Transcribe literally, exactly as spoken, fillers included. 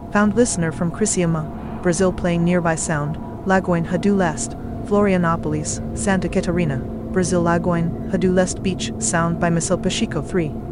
Found listener from Criciúma, Brazil playing nearby sound, Lagoin Hadu Leste, Florianópolis, Santa Catarina, Brazil Lagoin Hadu Leste Beach, sound by Missile Pacheco three.